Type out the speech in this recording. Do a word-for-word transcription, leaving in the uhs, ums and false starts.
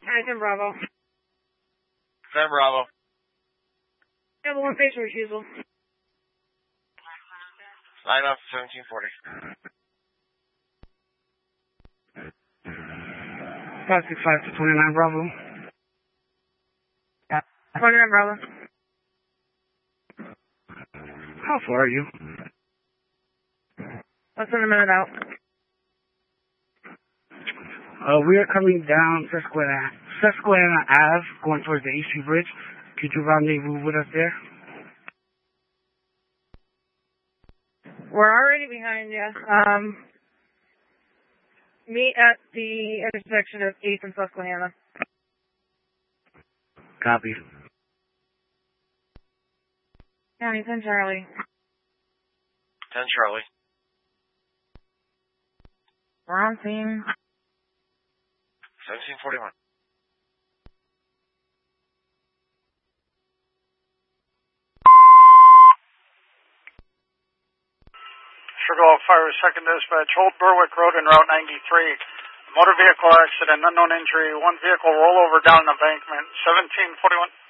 Hi, ten Bravo. ten Bravo. Yeah, the one face refusal. Line up seventeen forty. five six five to twenty-nine Bravo. Yeah. twenty-nine Bravo. How far are you? Less than a minute out. Uh, we are coming down Susquehanna, Susquehanna Ave, going towards the East Street Bridge. Could you rendezvous with us there? We're already behind you. Um, meet at the intersection of eighth and Susquehanna. Copy. County ten Charlie. ten Charlie. We're on scene. seventeen forty-one. Sugarloaf Fire Second Dispatch, hold Berwick Road and Route ninety-three. Motor vehicle accident, unknown injury, one vehicle rollover down an embankment, seventeen forty-one.